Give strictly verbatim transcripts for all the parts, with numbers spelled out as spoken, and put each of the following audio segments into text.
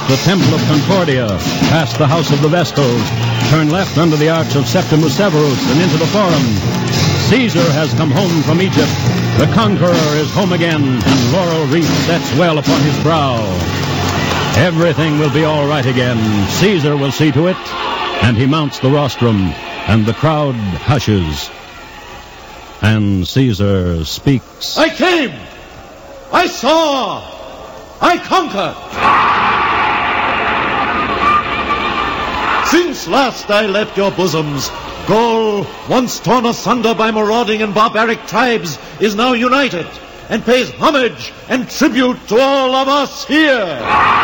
the Temple of Concordia, past the House of the Vestals, turn left under the Arch of Septimus Severus and into the Forum. Caesar has come home from Egypt. The conqueror is home again, and laurel wreath sets well upon his brow. Everything will be all right again. Caesar will see to it, and he mounts the rostrum, and the crowd hushes. And Caesar speaks. I came! I saw! I conquered! Since last I left your bosoms, Gaul, once torn asunder by marauding and barbaric tribes, is now united and pays homage and tribute to all of us here.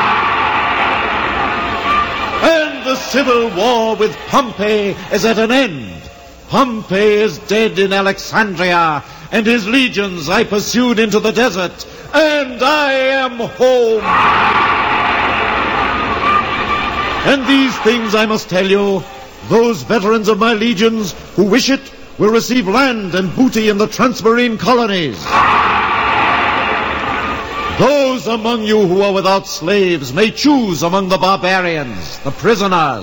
And the civil war with Pompey is at an end. Pompey is dead in Alexandria, and his legions I pursued into the desert, and I am home. And these things I must tell you. Those veterans of my legions who wish it will receive land and booty in the transmarine colonies. Those among you who are without slaves may choose among the barbarians, the prisoners.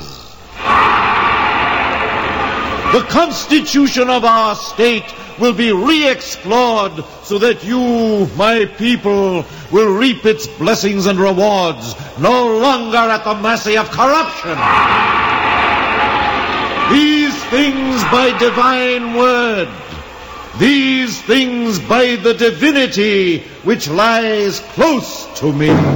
The constitution of our state will be re-explored so that you, my people, will reap its blessings and rewards, no longer at the mercy of corruption. These things by divine word, these things by the divinity which lies close to me.